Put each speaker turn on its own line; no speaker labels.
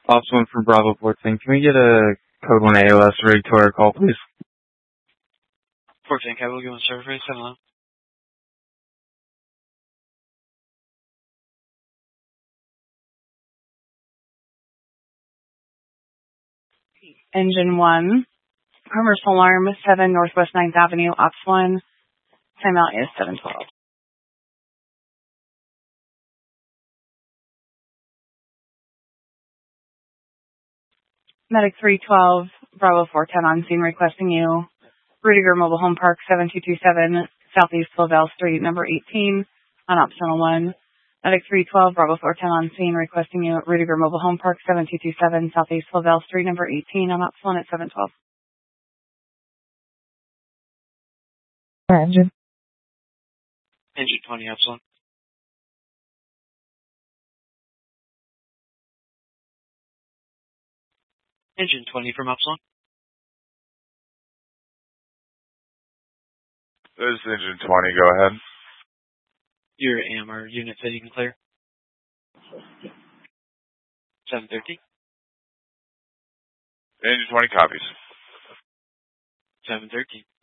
Also one from Bravo 14. Can we get a code 1 AOS rig to our call, please?
14, Capital, give us service rate 7
Engine 1, commercial alarm 7 Northwest 9th Avenue, Ops 1. Timeout is 7:12. Medic 312, Bravo 410 on scene requesting you. Rudiger Mobile Home Park 7227, Southeast Flavel Street, number 18, on optional 1. Medic 312, Bravo 410 on scene requesting you at Rudiger Mobile Home Park 7227, Southeast Flavel Street, number 18, on optional 1 at 712.
Engine.
Engine 20, Epsilon. Engine 20 from Epsilon.
This is Engine 20, go ahead.
Your AMR unit said you can clear. 713.
Engine 20 copies.
713.